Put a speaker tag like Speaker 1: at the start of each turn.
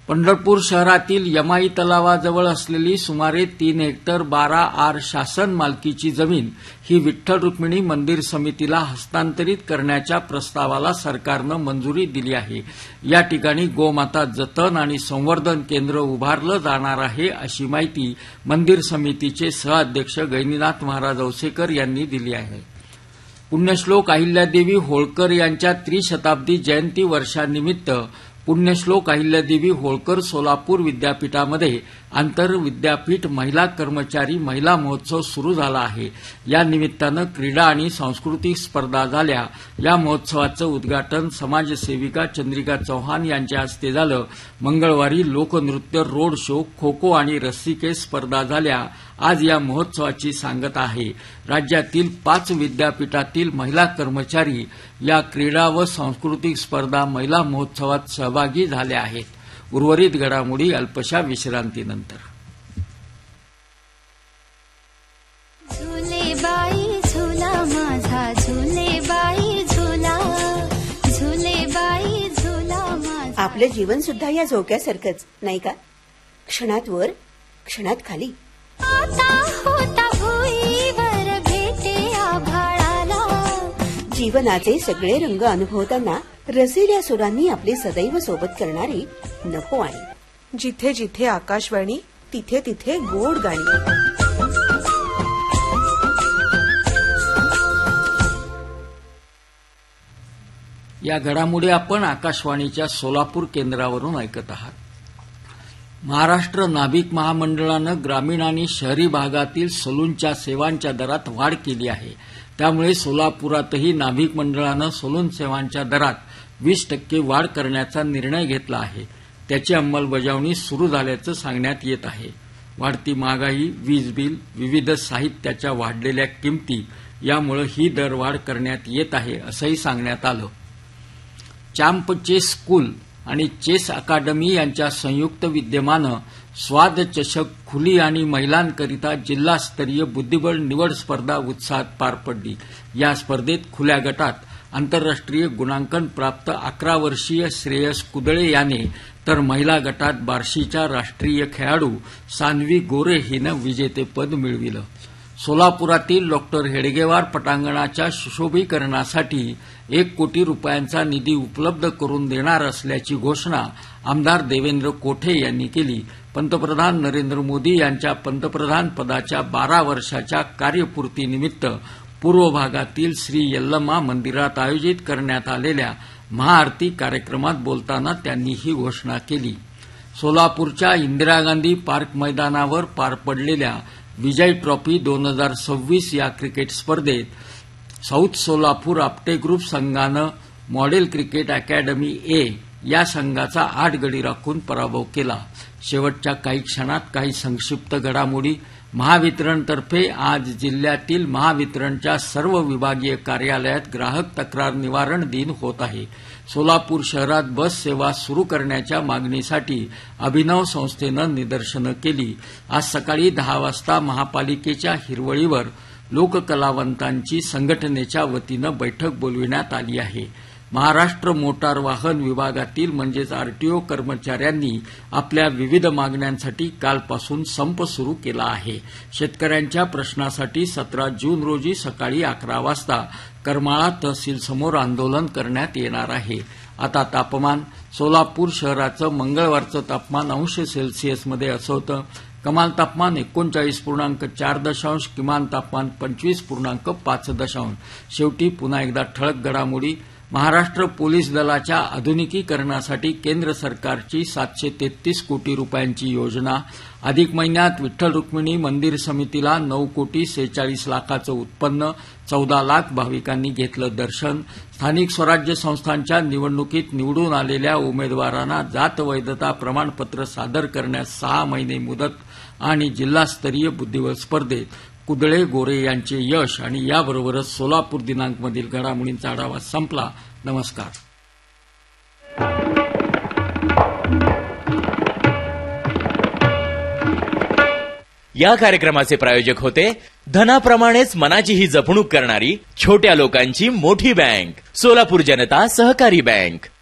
Speaker 1: पंढरपूर शहरातील यमाई तलावाजवळ असलेली सुमारे 3 हेक्टर 12 आर शासन मालकीची जमीन ही विठ्ठल रुक्मिणी मंदिर समितीला हस्तांतरित करण्याच्या प्रस्तावाला सरकारनं मंजुरी दिली आहे. या ठिकाणी गोमाता जतन आणि संवर्धन केंद्र उभारलं जाणार आहे, अशी माहिती मंदिर समितीचे सहअध्यक्ष गैनीनाथ महाराज औसेकर यांनी दिली आहे. पुण्यश्लोक अहिल्यादेवी होळकर यांच्या त्रिशताब्दी जयंती वर्षानिमित्त पुण्यश्लोक अहिल्यादेवी होळकर सोलापूर विद्यापीठामध्ये आंतरविद्यापीठ महिला कर्मचारी महिला महोत्सव सुरू झाला आहे. या निमित्तानं क्रीडा आणि सांस्कृतिक स्पर्धा झाल्या. या महोत्सवाचं उद्घाटन समाजसेविका चंद्रिका चौहान यांच्या हस्ते झालं. मंगळवारी लोकनृत्य, रोड शो, खो खो आणि रस्सीखेच स्पर्धा झाल्या. आज या महोत्सवाची सांगता आहे. राज्यातील 5 विद्यापीठातील महिला कर्मचारी या क्रीडा व सांस्कृतिक स्पर्धा महिला महोत्सवात सहभागी झाल्या आहेत. उर्वरित घडामोडी अल्पशा विश्रांतीनंतर.
Speaker 2: झुलेबाई झुला माझा, झुलेबाई झुला, झुलेबाई झुला माझा.
Speaker 3: आपलं जीवन सुद्धा या झोक्यासारखंच नाही का? क्षणात वर, क्षणात खाली.
Speaker 2: आता होता भुईवर भेटे आभाळाला.
Speaker 3: जीवनाचे सगळे रंग अनुभवताना रसिल्या सुरांनी आपले सदैव सोबत करणारी नको आणि
Speaker 4: जिथे जिथे आकाशवाणी तिथे तिथे गोड गाणी.
Speaker 1: या घडामोडी आपण आकाशवाणीच्या सोलापूर केंद्रावरून ऐकत आहात. महाराष्ट्र नाभिक महामंडळानं ग्रामीण आणि शहरी भागातील सलूनच्या सेवांच्या दरात वाढ केली आहे. त्यामुळे सोलापुरातही नाभिक मंडळानं सलून सेवांच्या दरात 20% वाढ करण्याचा निर्णय घेतला आहे. त्याची अंमलबजावणी सुरू झाल्याचं सांगण्यात येत आहे. वाढती महागाई, वीज बिल, विविध साहित्याच्या वाढलेल्या किमती यामुळे ही दरवाढ करण्यात येत आहे, असंही सांगण्यात आलं. चॅम्प चेस स्कूल आणि चेस अकादमी यांच्या संयुक्त विद्यमानं स्वाद चषक खुली आणि महिलांकरिता जिल्हास्तरीय बुद्धिबळ निवड स्पर्धा उत्साहात पार पडली. या स्पर्धेत खुल्या गटात आंतरराष्ट्रीय गुणांकन प्राप्त 11 वर्षीय श्रेयस कुदळे याने तर महिला गटात बार्शीच्या राष्ट्रीय खेळाडू सान्वी गोरे हिनं विजेतेपद मिळविलं. सोलापुरातील डॉक्टर हेडगेवार पटांगणाच्या सुशोभीकरणासाठी 1 कोटी रुपयांचा निधी उपलब्ध करून देणार असल्याची घोषणा आमदार देवेंद्र कोठे यांनी केली. पंतप्रधान नरेंद्र मोदी यांच्या पंतप्रधान पदाच्या 12 वर्षाच्या कार्यपूर्तीनिमित्त पूर्व भागातील श्री यल्लमा मंदिरात आयोजित करण्यात आलेल्या महाआरती कार्यक्रमात बोलताना त्यांनी ही घोषणा केली. सोलापूरच्या इंदिरा गांधी पार्क मैदानावर पार पडलेल्या विजय ट्रॉफी 2026 या क्रिकेट स्पर्धेत साऊथ सोलापूर आपटे ग्रुप संघानं मॉडेल क्रिकेट अकॅडमी ए या संघाचा 8 गडी राखून पराभव केला. शेवटच्या काही क्षणात काही संक्षिप्त घडामोडी. महावितरणतर्फे आज जिल्ह्यातील महावितरणच्या सर्व विभागीय कार्यालयात ग्राहक तक्रार निवारण दिन होत आहे. सोलापूर शहरात बस सेवा सुरू करण्याच्या मागणीसाठी अभिनव संस्थेनं निदर्शनं केली. आज सकाळी 10 वाजता महापालिकेच्या हिरवळीवर लोककलावंतांची संघटनेच्या वतीनं बैठक बोलविण्यात आली आहे. महाराष्ट्र मोटार वाहन विभागातील म्हणजेच आरटीओ कर्मचाऱ्यांनी आपल्या विविध मागण्यांसाठी कालपासून संप सुरू केला आहे. शेतकऱ्यांच्या प्रश्नासाठी 17 जून रोजी सकाळी 11 वाजता करमाळा तहसील समोर आंदोलन करण्यात येणार आहे. आता तापमान. सोलापूर शहराचं मंगळवारचं तापमान अंश सेल्सिअसमध्ये असं होतं. कमाल तापमान 39.4, किमान तापमान 25.5. शेवटी पुन्हा एकदा ठळक घडामोडी. महाराष्ट्र पोलीस दलाच्या आधुनिकीकरणासाठी केंद्र सरकारची 733 कोटी रुपयांची योजना. अधिक महिन्यात विठ्ठल रुक्मिणी मंदिर समितीला 9 कोटी 46 लाखाचं उत्पन्न. 14 लाख भाविकांनी घेतलं दर्शन. स्थानिक स्वराज्य संस्थांच्या निवडणुकीत निवडून आलेल्या उमेदवारांना जात वैधता प्रमाणपत्र सादर करण्यास 6 महिने मुदत. आणि जिल्हास्तरीय बुद्धिबळ स्पर्धेत कुदळे गोरे यांचे यश. आणि याबरोबरच सोलापूर दिनांकमधील घडामोडींचा आढावा संपला. नमस्कार.
Speaker 5: या कार्यक्रमाचे प्रायोजक होते धनाप्रमाणेच मनाचीही जपणूक करणारी छोट्या लोकांची मोठी बँक सोलापूर जनता सहकारी बँक.